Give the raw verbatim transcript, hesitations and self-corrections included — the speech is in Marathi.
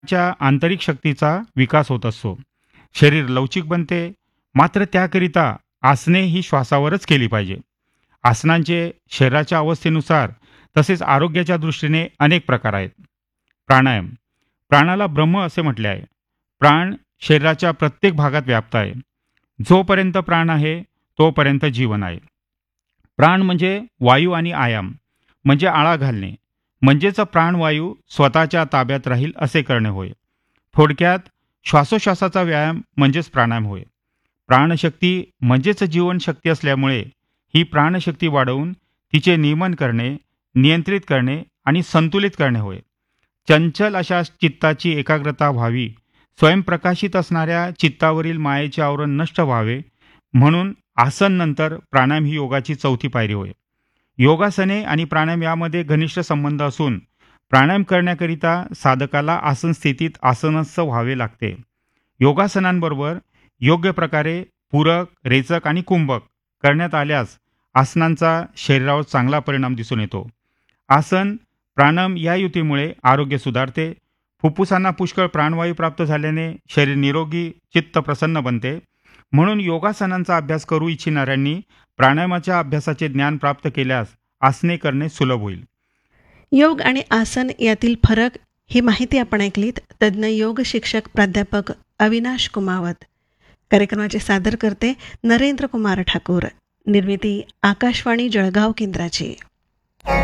च्या आंतरिक शक्तीचा विकास होत असतो. शरीर लवचिक बनते, मात्र त्याकरिता आसने ही श्वासावरच केली पाहिजे. आसनांचे शरीराच्या अवस्थेनुसार तसेच आरोग्याच्या दृष्टीने अनेक प्रकार आहेत. प्राणायाम. प्राणाला ब्रह्म असे म्हटले आहे. प्राण शरीराच्या प्रत्येक भागात व्याप्त आहे. जोपर्यंत प्राण आहे तोपर्यंत जीवन आहे. प्राण म्हणजे वायू आणि आयाम म्हणजे आळा घालणे, म्हणजेच प्राणवायू स्वतःच्या ताब्यात राहील असे करणे होय. थोडक्यात श्वासोश्वासाचा व्यायाम म्हणजेच प्राणायाम होय. प्राणशक्ती म्हणजेच जीवनशक्ती असल्यामुळे ही प्राणशक्ती वाढवून तिचे नियमन करणे, नियंत्रित करणे आणि संतुलित करणे होय. चंचल अशा चित्ताची एकाग्रता व्हावी, स्वयंप्रकाशित असणाऱ्या चित्तावरील मायेचे आवरण नष्ट व्हावे, म्हणून आसन नंतर प्राणायाम ही योगाची चौथी पायरी होय. योगासने आणि प्राणायाम यामध्ये घनिष्ठ संबंध असून प्राणायाम करण्याकरिता साधकाला आसन स्थितीत आसनस्थ व्हावे लागते. योगासनांबरोबर योग्य प्रकारे पूरक, रेचक आणि कुंभक करण्यात आल्यास आसनांचा शरीरावर चांगला परिणाम दिसून येतो. आसन प्राणायाम या युतीमुळे आरोग्य सुधारते. फुफ्फुसांना पुष्कळ प्राणवायू प्राप्त झाल्याने शरीर निरोगी, चित्त प्रसन्न बनते. म्हणून योगासनांचा अभ्यास करू इच्छिणाऱ्यांनी प्राणायामाच्या अभ्यासाचे ज्ञान प्राप्त केल्यास आसने करणे सुलभ होईल. योग आणि आसन यातील फरक ही माहिती आपण ऐकलीत. तज्ज्ञ योग शिक्षक प्राध्यापक अविनाश कुमावत. कार्यक्रमाचे सादर करते नरेंद्र कुमार ठाकूर. निर्मिती आकाशवाणी जळगाव केंद्राची.